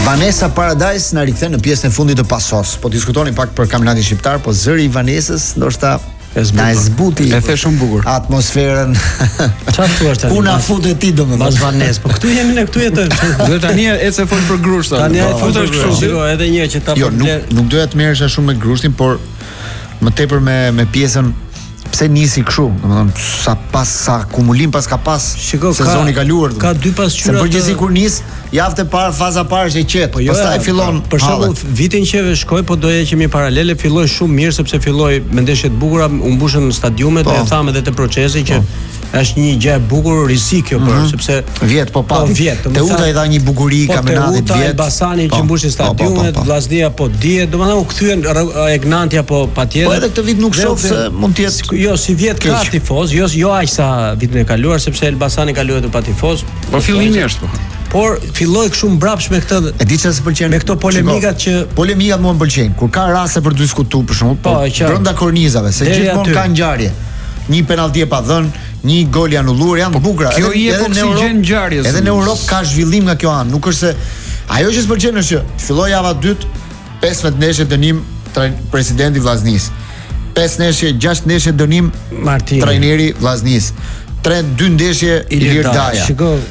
Vanessa Paradise na rikthen në pjesën e fundit të pasos. Po diskutoni pak për kampionatin shqiptar, po zëri I Vanesës ndoshta na e zbuti. E the shumë bukur. Atmosferën. Çfarë thua tani? Ku na futet ti domethënë? Mas Vanes, po këtu jemi ne, këtu jetojmë. Do tani ecë fol për grusht. Tani ai futesh kështu. Shiko, edhe një që ta nuk doja të merresha shumë me grushtin, por më tepër me pjesën pse nisi kështu, domethënë sa akumulim pas ka pas sezoni kaluar. Ka dy pasqyra. Se përgjithësi kur nis, javët e parë, faza parë është e qetë. Pastaj fillon. Për shembull, vitin që shkoi, po doja që mi paralele filloi shumë mirë sepse filloi me ndeshje të bukura, u mbushën stadiumet, e thamë edhe te procesi që është një gjë e bukur, rizik kjo për sepse vjet Teuta I dha një bukuri kampionatit vjet. Basani që mbushi stadiumet, Vllaznia po dihet, domethënë u kthyen Egnantia po patjetër. Po edhe këtë vit nuk shoh se mund të jetë jo si vjet ka tifoz, jo aq sa vitin e kaluar sepse Elbasani kaloi te pa tifoz. Po fillimi është po. Por filloi kështu mbrapsht me këtë. E di çfarë s'pëlqen me këto polemikat që polemikat mua m'pëlqejnë. Kur ka raste për të diskutuar për shembull, po brenda kornizave, se gjithmonë ka ngjarje. Një penallti e pa dhënë, një gol I anulluar, janë të bukura. Kjo I jep oksigjen ngjarjes. Edhe në Europë ka zhvillim nga kjo anë, nuk është se ajo që s'pëlqen është që filloi java 2, 15 ndeshje dënim presidenti Vllaznisë. 5 ndeshje, 6 ndeshje dënim trajneri Vllaznisë. 2 ndeshje Ilir Daja.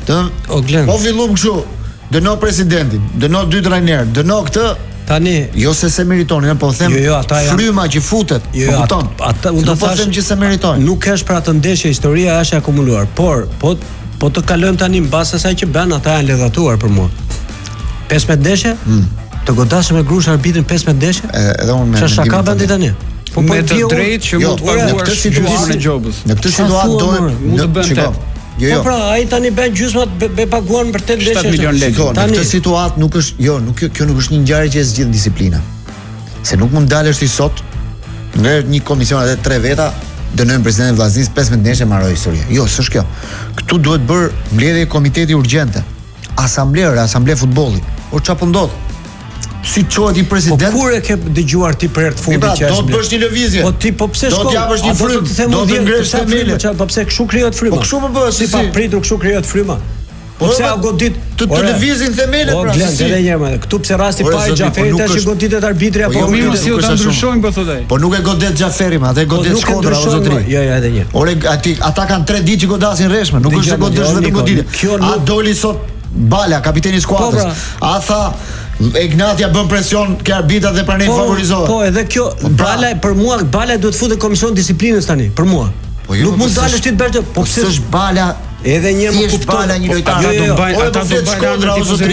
Po fillum kështu, dëno presidentin, dëno 2 trajnerë, dëno këtë. Tani jo se meritoni, po them fryma që futet. Jo, unë do të them që se meritoni. Nuk është për atë ndeshje, historia është e akumuluar, por po të kalojmë tani mbas asaj që bën, ata janë ledhatuar për mua. 15 ndeshje? Të godasëm me grush arbitrin 15 ndeshje? Edhe unë me çfarë ka vendi tani? Po me të drejtë që mund të paguash gjysmën e gjobës. Në këtë situatë mund të bën 8. Po pra, ai tani bën gjysmat be paguan për 8 ndeshje. 7 milion lekë. Në këtë situatë nuk është, kjo nuk është një ngjarje që e zgjidh disiplina. Se nuk mund dalësh ti sot, ngre një komision edhe 3 veta, dënojnë presidentin e Vllaznisë 15 ndeshje marrë historia. Jo, s'është kjo. Këtu duhet bër mbledhje komiteti urgjente. Asamble futbolli. O çfarë po ndodh? Si çohet I president? Po kur e ke dëgjuar ti për herë të fundit që do të bësh një lëvizje? Po ti po pse shkon? Do të japësh një frymë, do të ngresh themelin. Po pse kështu krijohet fryma? Po kështu po bëhet, si pa pritur kështu krijohet fryma. Po pse a godit të lëvizin themelin pra? Po edhe një herë, këtu pse rasti pa Xhaferit tash që goditet arbitri apo mirë si ta ndryshojnë po thotë ai. Po nuk e godet Xhaferi, atë godet Shkodra o zotri. Jo, edhe një. Ore ata kanë 3 ditë që godasin rreshme, nuk është se godesh vetëm goditje. A doli sot Bala, kapiteni I skuadrës. A tha Egnatia bën presion ke arbitrat dhe pranej favorizohet. Po edhe kjo Bala për mua Bala duhet futet komision disiplinës tani, për mua. Nuk mund dalësh ti të bësh. Po pse është Bala? Edhe një më kupton Bala një lojtar ata do bëjnë Shkodra o zotri.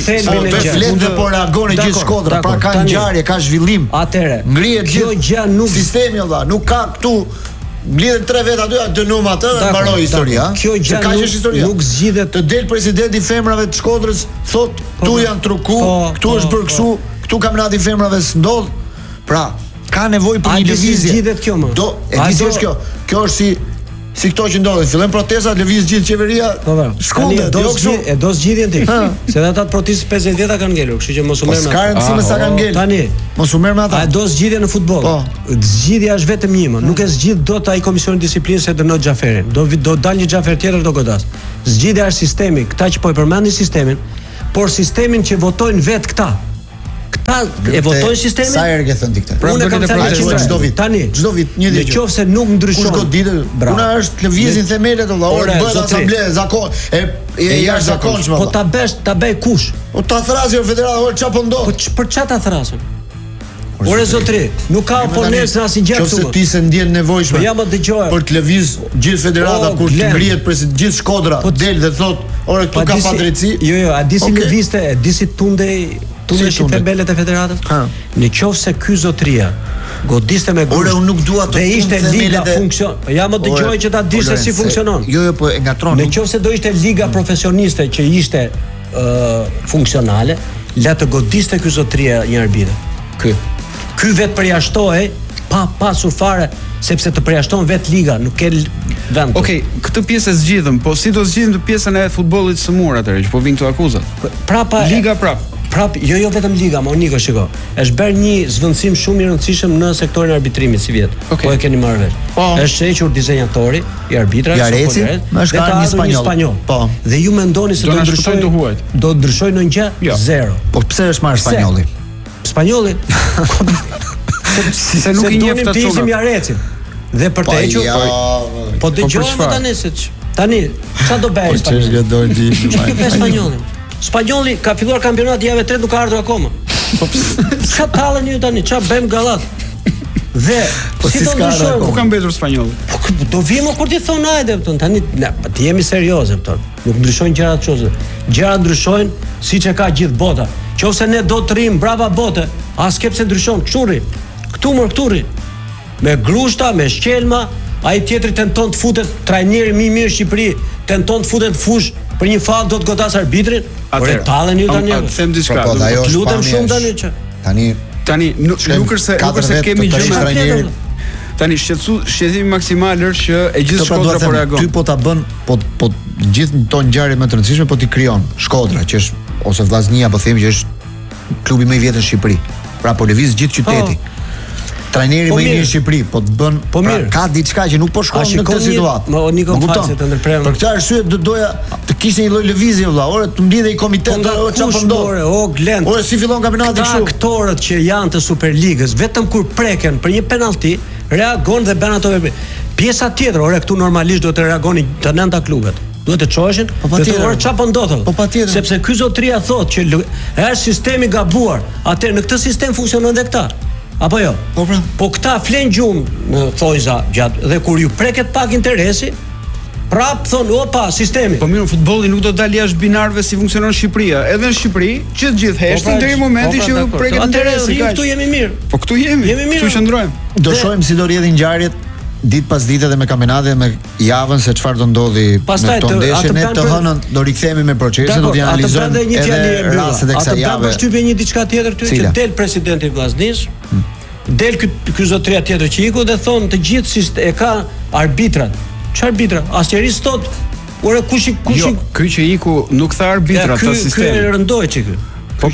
Flet dhe po reagon gjithë Shkodra, pra ka ngjarje, ka zhvillim. Atëre. Ngrihet gjë nuk sistemi valla, nuk ka këtu mbledhen 3 veta aty, dënuam atë, mbaroi historia. Kjo gjë nuk zgjidhet. Të del presidenti I femrave të Shkodrës, thot, "Tu janë truku, këtu është bërë kështu, këtu kampionati I femrave s'ndodh." Pra, ka nevojë për një lëvizje. Zgjidhet kjo më. E di se është kjo. Kjo është si këto që ndodhin, fillojnë protestat, lëviz gjithë qeveria. Shkundet, jo kështu. E do zgjidhjen ti. Se ata të protestë 50 veta kanë ngelur, kështu që mos u merr me ata. Ka rëndësi sa kanë ngelur. Tani, mos u merr me ata. A do zgjidhje në futboll? Zgjidhja është vetëm një, nuk e zgjidh dot ai komisioni disiplinës se dënon Xhaferin. Do dalë një Xhafer tjetër do godas. Zgjidhja është sistemi, këta që po e përmendin sistemin, por sistemin që votojnë vet këta. Këta e votojnë sistemin. Sa herë ke thënë ti këtë? Unë kam thënë çdo vit. Tani, çdo vit një gjë. Nëse nuk ndryshon. Kush goditë? Puna është lëvizin themelet valla, ora bëhet asamble, zakon, e jashtëzakonshme. Po ta bëj kush? O ta thrasë federata, ora çfarë po ndodh? Po për çfarë ta thrasin? Ore zotri, nuk ka oponent në asnjë gjë këtu. Nëse ti se ndjen nevojshme. Po jam të dëgjoj. Për të lëviz gjithë federata kur të ngrihet president gjithë Shkodra, del dhe thot, ore këtu ka padrejti. Jo, a di si lëvizte, a di si tundej shi themelet e federatës? Në qoftë se ky zotria godiste me ore unë nuk dua të ishte liga funksion. Jam të dëgjoj që ta dishte si funksionon. Jo, po e ngatron. Në qoftë se do ishte liga profesioniste që ishte funksionale, la të godiste ky zotria një arbitër. Ky vetë përjashtohej pa pasur fare sepse të përjashton vetë liga, nuk ke vend. Okej, këtë pjesë e zgjidhëm, po si do zgjidhim të pjesën e futbollit së mur atëherë që po vijnë këto akuzat? Prapa liga prap. prap jo vetëm liga, ma Niko shiko. Është bërë një zvendësim shumë i rëndësishëm në sektorin e arbitrimit si vjet. Po e keni marrë vesh. Është hequr dizenjatori i arbitrave, është ka një spanjoll. Po. Dhe ju mendoni se do ndryshojnë në gjë? Zero. Po pse është marrë spanjolli? Spanjolli. Se nuk i njeh atë Jarecin. Dhe për të hequr. Po dëgjojmë tani, çfarë do bëj Spanjolli? Spanjolli. Spanjolli ka filluar kampionati javë 3 nuk ka ardhur akoma. Po çfarë tallën ju tani? Çfarë bëjmë gallat? Dhe si do ndryshojmë? Ku ka mbetur spanjolli? Do vijmë kur ti thon hajde, tani ti jemi serioze, Nuk ndryshojnë gjërat çose. Gjërat ndryshojnë siç e ka gjithë bota. Qofse ne do të rrim brava bote, as ke pse ndryshon, kështu rri. Këtu rri. Me grushta, me shkelma, ai tjetri tenton të futet trajneri më i mirë në Shqipëri, tenton të futet fush për një fat do të godas arbitrin. Por tallen ju tani. Them diçka. Lutem shumë tani që. Tani nuk është se kemi gjë. Tani shqetësimi maksimal është që e gjithë Shkodra po reagon. Ty po ta bën, po gjithë këto ngjarje më të rëndësishme po ti krijon. Shkodra që është ose Vllaznia po themi që është klubi më i vjetër në Shqipëri. Pra po lëviz gjithë qyteti. Trajneri më i mirë në Shqipëri, po të bën ka diçka që nuk po shkon në këtë situatë. Mo Niko false të ndërprerë. Për këtë arsye do doja të kishte një lloj lëvizje vëlla, ore të mblidhej komitet, çfarë po ndodh? O Glend. Ore si fillon kampionati kështu? Aktorët që janë të Superligës, vetëm kur preken për një penallti, reagon dhe bën ato vepra. Pjesa tjetër, ore këtu normalisht duhet të reagonin të nënta klubet. Duhet të çoheshin, ore çfarë po ndodh? Po patjetër. Sepse ky zotria thotë që është sistemi gabuar. Atë në këtë sistem funksionon edhe këta. Apo jo? Po këta flen gjumë në thojza gjatë dhe kur ju preket pak interesi, prap thon, opa, sistemi. Po mirë, futbolli nuk do të dalë jashtë binarëve si funksionon Shqipëria. Edhe në Shqipëri, që të gjithë heshtën deri në momentin që preket interesi. Këtu jemi mirë. Po këtu jemi. Këtu qëndrojmë. Do shohim si do rrjedhin ngjarjet ditë pas dite dhe me kampionatin dhe me javën se çfarë do ndodhi me këto ndeshje. Ne të hënën do rikthehemi me procesin, do t'i analizojmë edhe rastet e kësaj jave. Atë shtypje një diçka tjetër ty që del presidenti i Vllaznis, del ky zotria tjetër që iku dhe thon të gjithë e ka arbitrat. Ç'arbitra? Asnjëris thot, ore kush ky që iku nuk tha arbitrat ta sistemi. Ky rëndoi ky. Po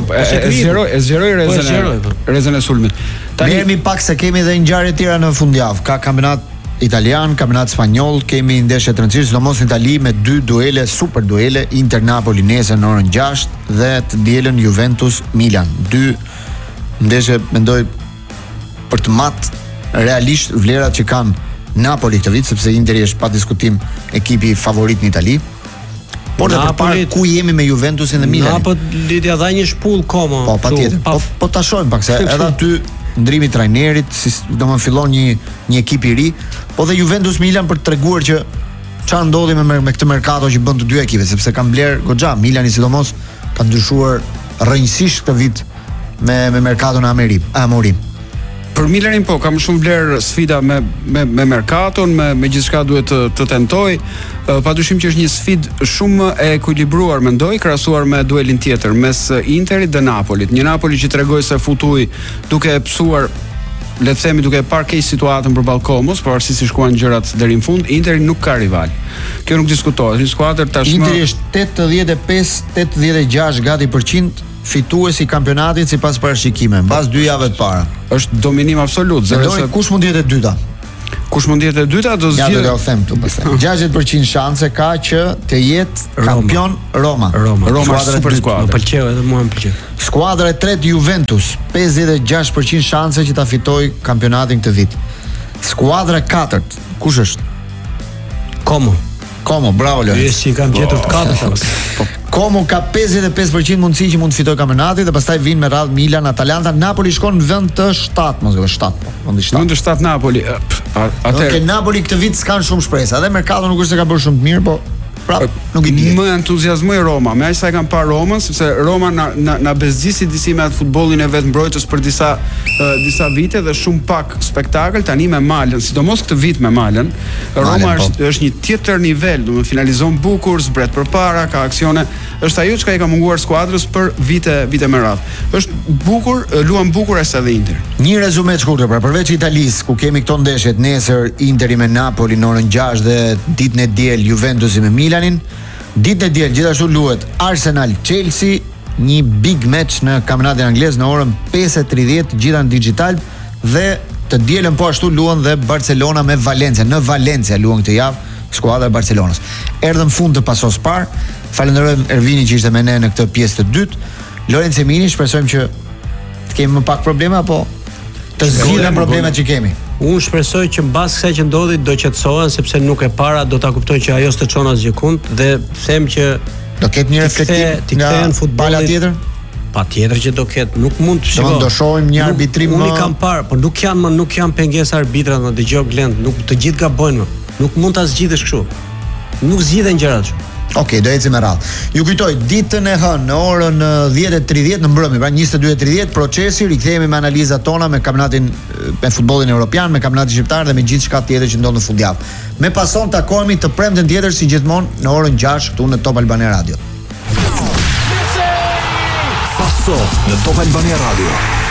zgjeroi rrezën e sulmit. Tani pak se kemi edhe ngjarje tjera në fundjavë. Ka kampionat italian, kampionat spanjoll, kemi ndeshje të rëndësishme, sidomos në Itali me 2 duele, super duele, Inter Napoli nesër në orën 6 dhe të dielën Juventus Milan. 2 ndeshje mendoj për të mat realisht vlerat që kanë Napoli këtë vit, sepse Interi është pa diskutim ekipi favorit në Itali. Por dhe përpara ku jemi me Juventusin dhe Milanin. Napoli dha një shpull komo. Po patjetër. Po ta shohim pak se edhe aty ndrimi i trajnerit, domethënë fillon një ekip i ri, po dhe Juventus Milan për të treguar që çfarë ndodhi me këtë merkato që bën të dy ekipet, sepse kanë bler goxha. Milani sidomos ka ndryshuar rrënjësisht këtë vit me merkaton e Amorim. Për Milanin po, ka më shumë vlerë sfida me merkaton, me gjithçka duhet të tentoj. Padyshim që është një sfidë shumë e ekuilibruar, mendoj, krahasuar me duelin tjetër mes Interit dhe Napolit. Një Napoli që tregoi se futui duke psuar, le të themi, duke parë keq situatën përballë Komos, pavarësisht si shkuan gjërat deri në fund. Interi nuk ka rival. Kjo nuk diskutohet. Një skuadër tashmë Interi është 85-86 gati % fituesi i kampionatit sipas parashikimeve, mbas 2 javëve të para. Është dominim absolut. Kush mund të jetë e dyta? Kush mund të jetë e dyta do zgjidhet. Ja do t'u them këtu pastaj. 60% shanse ka që të jetë kampion Roma. Roma është super skuadër. Më pëlqeu edhe mua më pëlqeu. Skuadra e tretë Juventus, 56% shanse që ta fitojë kampionatin këtë vit. Skuadra e katërt, kush është? Como, bravo Lori. Je si kam gjetur të katërt. Como ka 55% mundësi që mund të fitojë kampionatin dhe pastaj vin me radhë Milan, Atalanta, Napoli shkon në vend të 7, mos e 7 po. Vend të 7 Napoli. Atëherë Napoli këtë vit s'kan shumë shpresë. Edhe merkato nuk është se ka bërë shumë të mirë, po prap nuk i di. Më entuziazmoi Roma, me aq sa e kam parë Romën, sepse Roma na bezdisi disi me atë futbollin e vet mbrojtës për disa vite dhe shumë pak spektakël. Tani me Malën, sidomos këtë vit me Malën, Roma është një tjetër nivel, domethënë finalizon bukur, zbret përpara, ka aksione, është ajo çka i ka munguar skuadrës për vite me radhë. Është bukur, luan bukur as edhe Inter. Një rezume të shkurtër, pra përveç Italisë, ku kemi këto ndeshjet nesër Interi me Napoli në orën 6 dhe ditën e diel Juventusi me Milanin, ditën e diel gjithashtu luhet Arsenal Chelsea, një big match në kampionatin anglez në orën 5:30 gjitha në digital dhe të dielën po ashtu luan dhe Barcelona me Valencia. Në Valencia luan këtë javë skuadra e Barcelonës. Erdhëm fund të pasos parë. Falenderojmë Ervinin që ishte me ne në këtë pjesë të dytë. Lorenzo Emini, shpresojmë që të kemi më pak probleme apo të zgjidhen problemet që kemi. Unë shpresoj që mbas kësaj që ndodhi do qetësohen sepse nuk e para do ta kuptojnë që ajo s'të çon asgjë kund dhe them që do ketë një reflektim nga futbolli tjetër. Patjetër që do ketë, nuk mund të shikoj. Do shohim një arbitrim unë kam parë, por nuk janë pengesë arbitra, më dëgjoj Glend, nuk të gjithë gabojnë. Nuk mund ta zgjidhësh kështu. Nuk zgjidhen gjërat kështu. Okej, do ecim me radhë. Ju kujtoj ditën e hënë në orën 10:30 në mbrëmje, pra 22:30 procesi, rikthehemi me analizat tona me kampionatin me futbollin evropian, me kampionatin shqiptar dhe me gjithçka tjetër që ndodh në fundjavë. Me pason takohemi të premten tjetër si gjithmonë në orën 6 këtu në Top Albania Radio. Paso në Top Albania Radio.